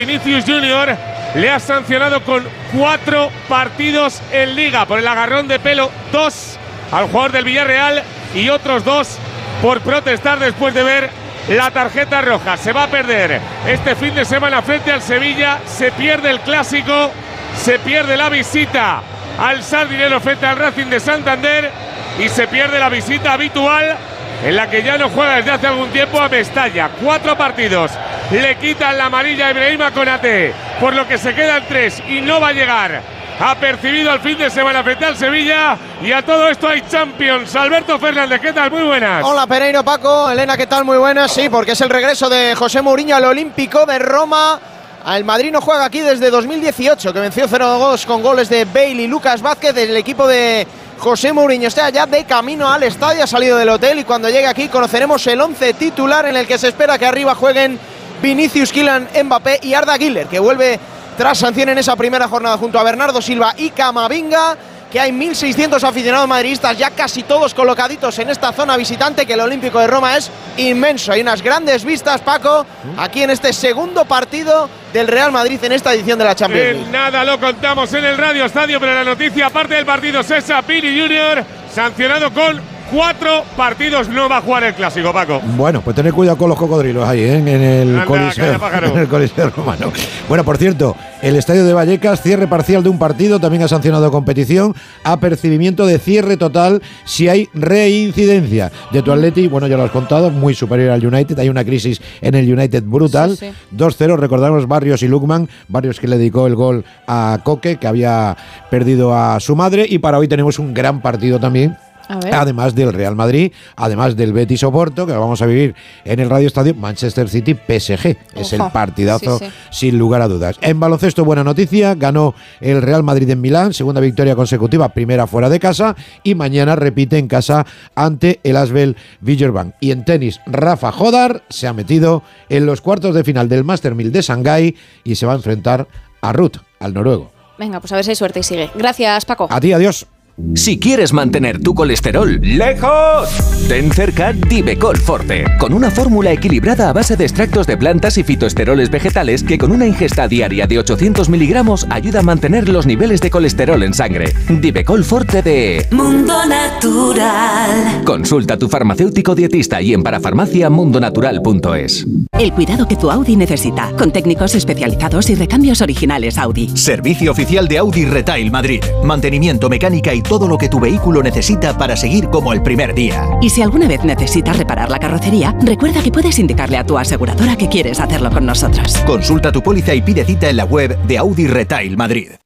Vinicius Junior le ha sancionado con 4 partidos en Liga por el agarrón de pelo, 2 al jugador del Villarreal y otros 2 por protestar después de ver la tarjeta roja. Se va a perder este fin de semana frente al Sevilla, se pierde el clásico, se pierde la visita al Sardinero frente al Racing de Santander y se pierde la visita habitual en la que ya no juega desde hace algún tiempo a Mestalla. 4 partidos. Le quitan la amarilla a Ibrahima Konaté, por lo que se quedan 3 y no va a llegar apercibido al fin de semana frente al Sevilla. Y a todo esto hay Champions. Alberto Fernández, ¿qué tal? Muy buenas. Hola Pereiro, Paco, Elena, ¿qué tal? Muy buenas. Sí, porque es el regreso de José Mourinho al Olímpico de Roma. El Madrid no juega aquí desde 2018, que venció 0-2 con goles de Bale y Lucas Vázquez. El equipo de José Mourinho está ya de camino al estadio, ha salido del hotel y cuando llegue aquí conoceremos el 11 titular en el que se espera que arriba jueguen Vinicius, Kylian Mbappé y Arda Güler, que vuelve tras sanción en esa primera jornada junto a Bernardo Silva y Camavinga, que hay 1.600 aficionados madridistas ya casi todos colocaditos en esta zona visitante, que el Olímpico de Roma es inmenso. Hay unas grandes vistas, Paco, aquí en este segundo partido del Real Madrid en esta edición de la Champions League. Nada lo contamos en el Radio Estadio, pero la noticia aparte del partido César Pini Junior, sancionado con 4 partidos, no va a jugar el clásico, Paco. Bueno, pues tener cuidado con los cocodrilos ahí, en el Coliseo Romano. Bueno, por cierto, el Estadio de Vallecas, cierre parcial de un partido, también ha sancionado competición, apercibimiento de cierre total si hay reincidencia de tu Atleti. Bueno, ya lo has contado, muy superior al United, hay una crisis en el United brutal. Sí. 2-0, recordamos Barrios y Lukman, Barrios que le dedicó el gol a Coque, que había perdido a su madre, y para hoy tenemos un gran partido también. Además del Real Madrid, además del Betis Oporto, que lo vamos a vivir en el Radio Estadio, Manchester City PSG. Es el partidazo, sin lugar a dudas. En baloncesto, buena noticia, ganó el Real Madrid en Milán, segunda victoria consecutiva, primera fuera de casa, y mañana repite en casa ante el Asvel Villeurbanne. Y en tenis, Rafa Jodar se ha metido en los cuartos de final del Master 1000 de Shanghái y se va a enfrentar a Ruth, al noruego. Venga, pues a ver si hay suerte y sigue. Gracias, Paco. A ti, adiós. Si quieres mantener tu colesterol lejos, ten cerca Divecol Forte, con una fórmula equilibrada a base de extractos de plantas y fitoesteroles vegetales que con una ingesta diaria de 800 miligramos ayuda a mantener los niveles de colesterol en sangre. Divecol Forte de Mundo Natural. Consulta a tu farmacéutico dietista y en parafarmaciamundonatural.es. El cuidado que tu Audi necesita, con técnicos especializados y recambios originales Audi. Servicio oficial de Audi Retail Madrid. Mantenimiento, mecánica y todo lo que tu vehículo necesita para seguir como el primer día. Y si alguna vez necesitas reparar la carrocería, recuerda que puedes indicarle a tu aseguradora que quieres hacerlo con nosotros. Consulta tu póliza y pide cita en la web de Audi Retail Madrid.